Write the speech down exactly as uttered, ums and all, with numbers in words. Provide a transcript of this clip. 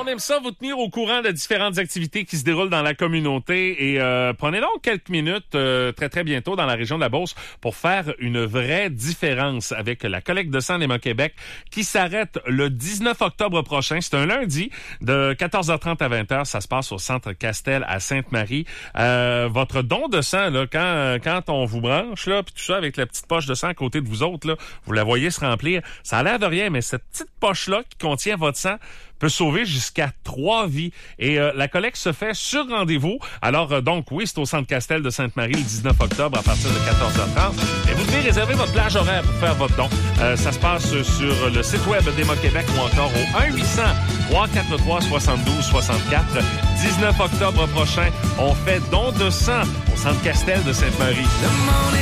aime ça vous tenir au courant de différentes activités qui se déroulent dans la communauté et euh, prenez donc quelques minutes euh, très très bientôt dans la région de la Beauce pour faire une vraie différence avec la collecte de sang d'Héma-Québec qui s'arrête le dix-neuf octobre prochain. C'est un lundi de quatorze heures trente à vingt heures. Ça se passe au Centre Castel à Sainte-Marie. Euh, votre don de sang, là, quand quand on vous branche, là, puis tout ça avec la petite poche de sang à côté de vous autres, là, vous la voyez se remplir. Ça a l'air de rien, mais cette petite poche-là qui contient votre sang peut sauver jusqu'à trois vies. Et euh, la collecte se fait sur rendez-vous. Alors, euh, donc, oui, c'est au Centre Castel de Sainte-Marie le dix-neuf octobre à partir de quatorze heures trente. Et vous devez réserver votre plage horaire pour faire votre don. Euh, ça se passe sur le site web d'Héma-Québec ou encore au un huit cents, trois quatre trois, soixante-douze soixante-quatre. dix-neuf octobre prochain, on fait don de sang au Centre Castel de Sainte-Marie.